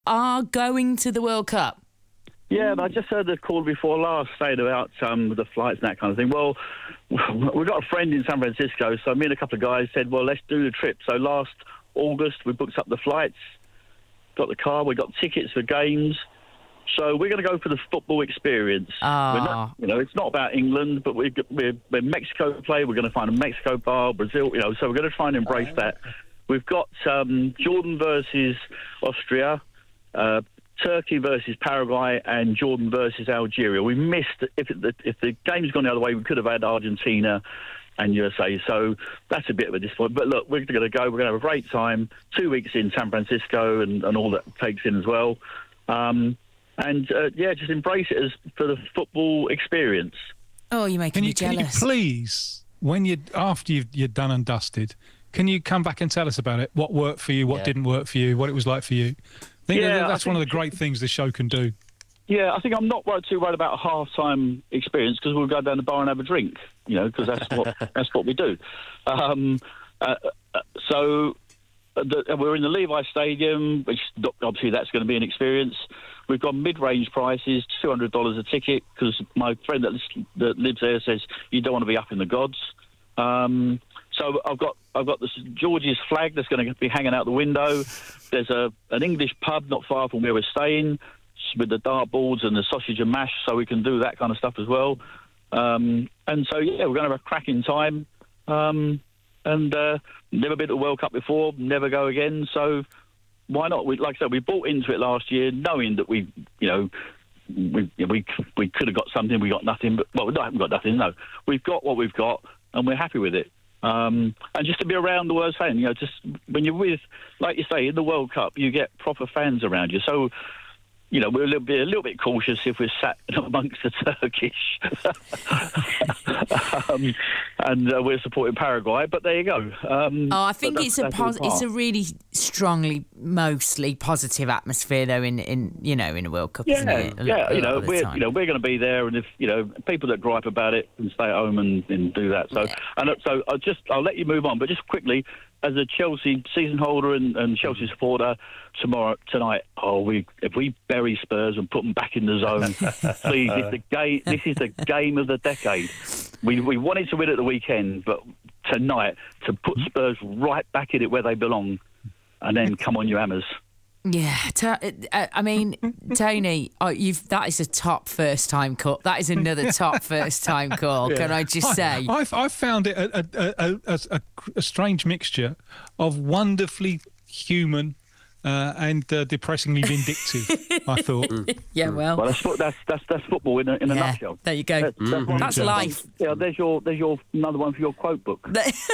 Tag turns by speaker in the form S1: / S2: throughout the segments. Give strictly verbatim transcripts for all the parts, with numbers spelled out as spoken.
S1: are going to the World Cup.
S2: Yeah, and I just heard the call before last saying about um, the flights and that kind of thing. Well, we've got a friend in San Francisco, so me and a couple of guys said, well, let's do the trip. So last August, we booked up the flights, got the car, we got tickets for games. So we're going to go for the football experience.
S1: Ah.
S2: We're not, you know, it's not about England, but we're, we're, we're Mexico play. We're going to find a Mexico bar, Brazil, you know, so we're going to try and embrace oh. that. We've got um, Jordan versus Austria, uh, Turkey versus Paraguay, and Jordan versus Algeria. We missed, if the, if the game's gone the other way, we could have had Argentina and U S A. So that's a bit of a disappointment. But look, we're going to go. We're going to have a great time. Two weeks in San Francisco and, and all that takes in as well. Um, and, uh, yeah, just embrace it as for the football experience.
S1: Oh, you're making
S3: can
S1: me
S3: you,
S1: jealous.
S3: Can you please, when you after you've, you're done and dusted, can you come back and tell us about it? What worked for you, what yeah. didn't work for you, what it was like for you? I think
S2: yeah,
S3: that that's
S2: I think,
S3: one of the great things this show can do.
S2: Yeah, I think I'm not too worried about a half-time experience because we'll go down the bar and have a drink, you know, because that's what that's what we do. Um, uh, so the, we're in the Levi Stadium, which obviously that's going to be an experience. We've got mid-range prices, two hundred dollars a ticket, because my friend that, that lives there says you don't want to be up in the gods. Um, so I've got I've got this George's flag that's going to be hanging out the window. There's a an English pub not far from where we're staying with the dartboards and the sausage and mash, so we can do that kind of stuff as well. Um, and so, yeah, we're going to have a cracking time. Um, and uh, never been to the World Cup before, never go again. So why not? We, like I said, we bought into it last year knowing that we, you know, we we we could have got something, we got nothing. But well, we haven't got nothing, no. We've got what we've got, and we're happy with it. Um, and just to be around the world fan, you know, just when you're with, like you say, in the World Cup, you get proper fans around you. So, you know, we're a little bit, a little bit cautious if we're sat amongst the Turkish, um, and uh, we're supporting Paraguay. But there you go. Um,
S1: oh, I think it's a pos- it's a really strongly, mostly positive atmosphere, though. In, in you know, in a World Cup,
S2: yeah,
S1: isn't it? A
S2: yeah.
S1: lot,
S2: you
S1: a
S2: know,
S1: lot of the
S2: we're
S1: time.
S2: you know we're going to be there, and if you know people that gripe about it can stay at home and, and do that. So,
S1: yeah.
S2: and so I'll just I'll let you move on, but just quickly. As a Chelsea season holder and, and Chelsea supporter, tomorrow tonight, oh, we if we bury Spurs and put them back in the zone, please. It's the game. This is the game of the decade. We we wanted to win at the weekend, but tonight to put Spurs right back in it where they belong, and then come on, you hammers.
S1: Yeah, t- I mean, Tony, oh, you've that is a top first time call. That is another top first time call. Yeah. Can I just say?
S3: I, I, I found it a, a, a, a, a strange mixture of wonderfully human uh, and uh, depressingly vindictive. I thought.
S1: Yeah, well,
S2: well, that's that's that's, that's football in a, in a
S1: yeah,
S2: nutshell.
S1: There you go.
S2: That's, that's,
S1: mm-hmm. that's life.
S2: Yeah, there's your there's your another one for your quote book.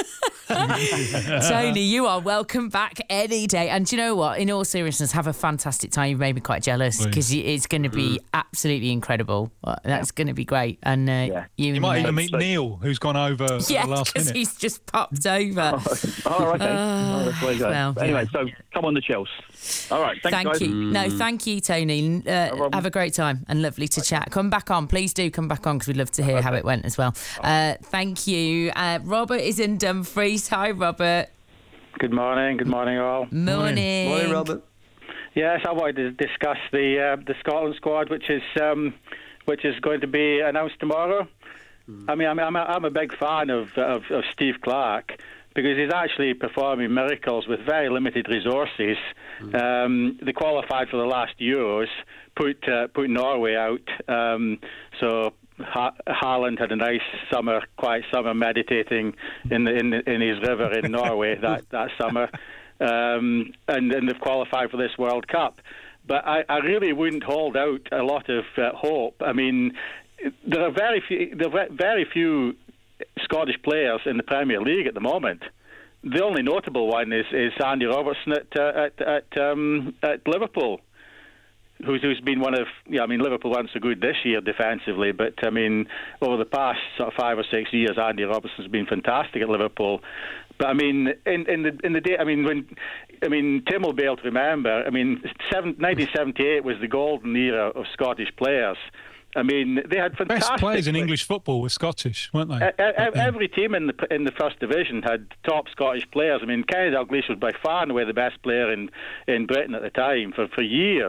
S1: Tony, you are welcome back any day. And do you know what? In all seriousness, have a fantastic time. You've made me quite jealous because it's going to be mm. absolutely incredible. That's going to be great. And uh,
S2: yeah.
S1: you,
S3: you might
S1: know,
S3: even meet Neil, who's gone over
S1: yeah,
S3: at the last minute.
S1: he's just popped over.
S2: Oh, oh okay. Uh, oh, that's where you go.
S1: Well,
S2: anyway,
S1: yeah.
S2: so come on the Chelsea. All right. Thanks,
S1: thank
S2: guys.
S1: you. Mm. No, thank you, Tony. Uh,
S2: no
S1: have a great time and lovely to okay. chat. Come back on. Please do come back on because we'd love to hear okay. how it went as well. Uh, thank you. Uh, Robert is in Dumfries. Hi, Robert.
S4: Good morning. Good morning, all.
S1: Morning.
S5: Morning, Robert.
S4: Yes, I wanted to discuss the uh, the Scotland squad, which is um, which is going to be announced tomorrow. Mm. I mean, I'm I'm a, I'm a big fan of, of of Steve Clarke because he's actually performing miracles with very limited resources. Mm. Um, they qualified for the last Euros, put uh, put Norway out, um, so. Ha- Haaland had a nice summer, quiet summer, meditating in the, in, the, in his river in Norway that that summer, um, and, and they've qualified for this World Cup. But I, I really wouldn't hold out a lot of uh, hope. I mean, there are very few, there are very few Scottish players in the Premier League at the moment. The only notable one is, is Andy Robertson at uh, at at, um, at Liverpool. Who's, who's been one of, yeah, I mean, Liverpool weren't so good this year defensively, but I mean, over the past sort of five or six years, Andy Robertson's been fantastic at Liverpool. But I mean, in, in the in the day, I mean, when, I mean, Tim will be able to remember. I mean, seven, nineteen seventy-eight was the golden era of Scottish players. I mean, they had fantastic
S3: Best players in
S4: play-
S3: English football were Scottish, weren't they?
S4: E- e- Every team in the in the first division had top Scottish players. I mean, Kenny Dalglish was by far and away the best player in, in Britain at the time for, for years.